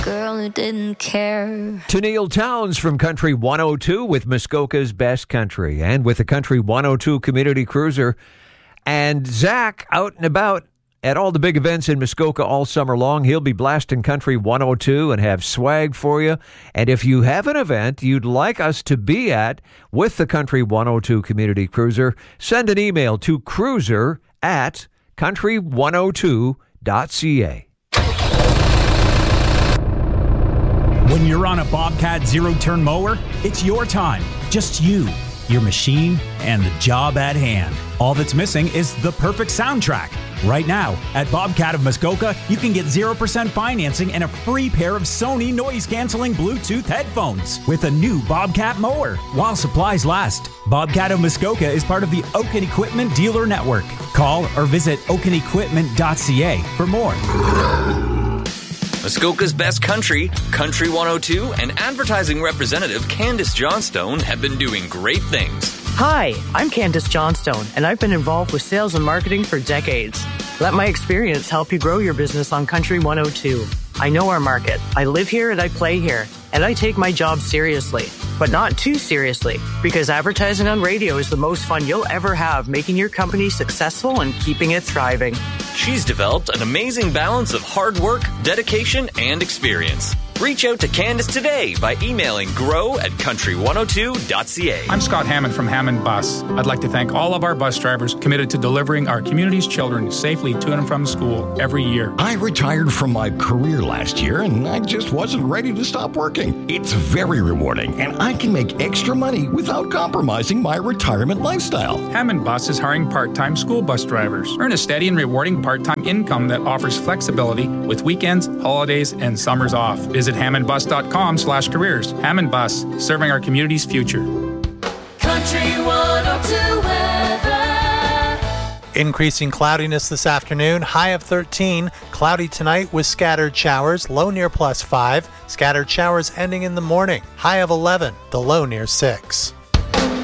girl who didn't care. To Neil Towns from Country 102 with Muskoka's Best Country and with the Country 102 Community Cruiser. And Zach out and about at all the big events in Muskoka all summer long. He'll be blasting Country 102 and have swag for you. And if you have an event you'd like us to be at with the Country 102 Community Cruiser, send an email to cruiser@country102.ca. When you're on a Bobcat zero-turn mower, it's your time. Just you, your machine, and the job at hand. All that's missing is the perfect soundtrack. Right now, at Bobcat of Muskoka, you can get 0% financing and a free pair of Sony noise-canceling Bluetooth headphones with a new Bobcat mower while supplies last. Bobcat of Muskoka is part of the Oaken Equipment Dealer Network. Call or visit oakenequipment.ca for more. Muskoka's Best Country, Country 102, and advertising representative Candace Johnstone have been doing great things. Hi, I'm Candace Johnstone, and I've been involved with sales and marketing for decades. Let my experience help you grow your business on Country 102. I know our market. I live here and I play here, and I take my job seriously, but not too seriously, because advertising on radio is the most fun you'll ever have, making your company successful and keeping it thriving. She's developed an amazing balance of hard work, dedication, and experience. Reach out to Candace today by emailing grow@country102.ca. I'm Scott Hammond from Hammond Bus. I'd like to thank all of our bus drivers committed to delivering our community's children safely to and from school every year. I retired from my career last year and I just wasn't ready to stop working. It's very rewarding and I can make extra money without compromising my retirement lifestyle. Hammond Bus is hiring part-time school bus drivers. Earn a steady and rewarding part-time income that offers flexibility with weekends, holidays, and summers off. Visit hammondbus.com/careers. Hammond Bus, serving our community's future. Country 102 weather. Increasing cloudiness this afternoon, high of 13. Cloudy tonight with scattered showers, low near +5. Scattered showers ending in the morning, high of 11. The low near 6.